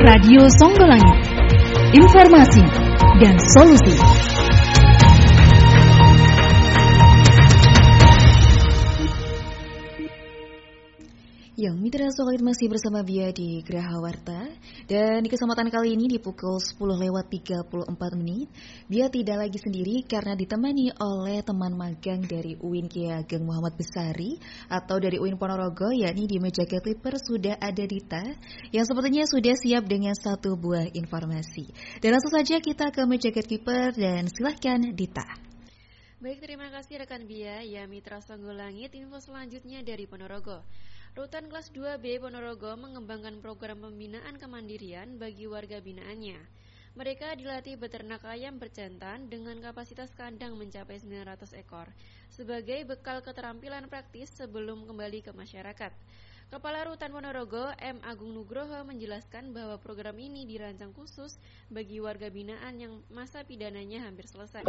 Radio Songgolangit, informasi dan solusi. Yang Mitra Songgolangit masih bersama Bia di Geraha Warta. Dan di kesempatan kali ini di pukul 10:34 Bia tidak lagi sendiri karena ditemani oleh teman magang dari UIN Kiai Ageng Muhammad Besari atau dari UIN Ponorogo, yakni di meja Clipper sudah ada Dita yang sepertinya sudah siap dengan satu buah informasi. Dan langsung saja kita ke meja Clipper dan silahkan Dita. Baik, terima kasih rekan Bia. Ya, Mitra Songgolangit, info selanjutnya dari Ponorogo. Rutan kelas 2B Ponorogo mengembangkan program pembinaan kemandirian bagi warga binaannya. Mereka dilatih beternak ayam berjantan dengan kapasitas kandang mencapai 900 ekor sebagai bekal keterampilan praktis sebelum kembali ke masyarakat. Kepala Rutan Ponorogo, M. Agung Nugroho, menjelaskan bahwa program ini dirancang khusus bagi warga binaan yang masa pidananya hampir selesai.